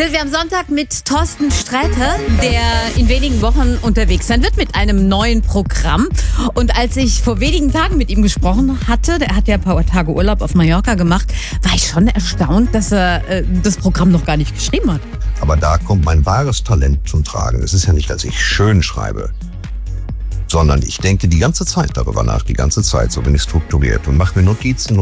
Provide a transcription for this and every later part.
Silvia am Sonntag mit Thorsten Sträter, der in wenigen Wochen unterwegs sein wird mit einem neuen Programm. Und als ich vor wenigen Tagen mit ihm gesprochen hatte, der hat ja ein paar Tage Urlaub auf Mallorca gemacht, war ich schon erstaunt, dass er das Programm noch gar nicht geschrieben hat. Aber da kommt mein wahres Talent zum Tragen. Es ist ja nicht, dass ich schön schreibe, sondern ich denke die ganze Zeit darüber nach, die ganze Zeit, so bin ich strukturiert und mache mir Notizen.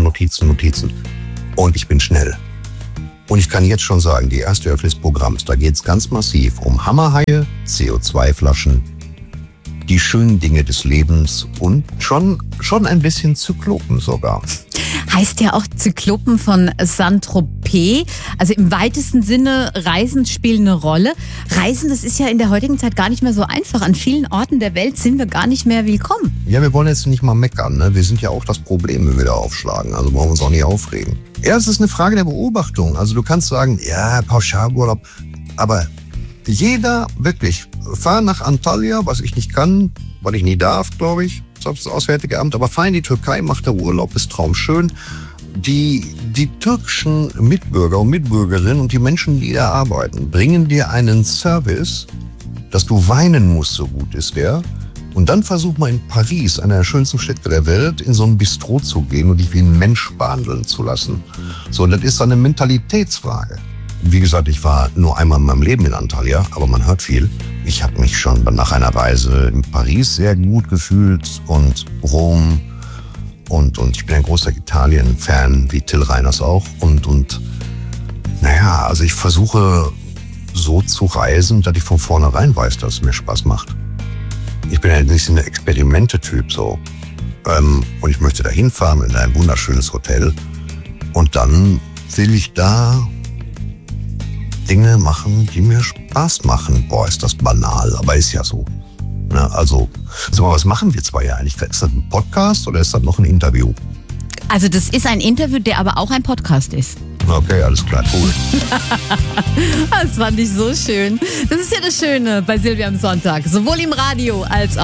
Und ich bin schnell. Und ich kann jetzt schon sagen, die erste Hälfte des Programms, da geht es ganz massiv um Hammerhaie, CO2-Flaschen, die schönen Dinge des Lebens und schon ein bisschen Zyklopen sogar. Heißt ja auch Zyklopen von Saint-Tropez. Also im weitesten Sinne, Reisen spielen eine Rolle. Reisen, das ist ja in der heutigen Zeit gar nicht mehr so einfach. An vielen Orten der Welt sind wir gar nicht mehr willkommen. Ja, wir wollen jetzt nicht mal meckern, ne? Wir sind ja auch das Problem, wenn wir da aufschlagen. Also brauchen wir uns auch nicht aufregen. Ja, es ist eine Frage der Beobachtung. Also du kannst sagen, ja, Pauschalurlaub. Aber jeder, wirklich, fahr nach Antalya, was ich nicht kann, weil ich nie darf, glaube ich. Das Auswärtige Amt, aber fahr in die Türkei, macht der Urlaub, ist traumschön. Die türkischen Mitbürger und Mitbürgerinnen und die Menschen, die da arbeiten, bringen dir einen Service, dass du weinen musst, so gut ist der. Und dann versuch mal in Paris, einer der schönsten Städte der Welt, in so ein Bistro zu gehen und dich wie ein Mensch behandeln zu lassen. So, das ist eine Mentalitätsfrage. Wie gesagt, ich war nur einmal in meinem Leben in Antalya, aber man hört viel. Ich habe mich schon nach einer Reise in Paris sehr gut gefühlt und Rom und ich bin ein großer Italien-Fan, wie Till Reiners auch. Und naja, also ich versuche so zu reisen, dass ich von vornherein weiß, dass es mir Spaß macht. Ich bin ja nicht so ein Experimente-Typ so. Und ich möchte da hinfahren in ein wunderschönes Hotel und dann will ich da Dinge machen, die mir Spaß machen. Boah, ist das banal, aber ist ja so. Na, also, so, was machen wir zwei ja eigentlich? Ist das ein Podcast oder ist das noch ein Interview? Also das ist ein Interview, der aber auch ein Podcast ist. Okay, alles klar, cool. Das fand ich so schön. Das ist ja das Schöne bei Silvia am Sonntag. Sowohl im Radio als auch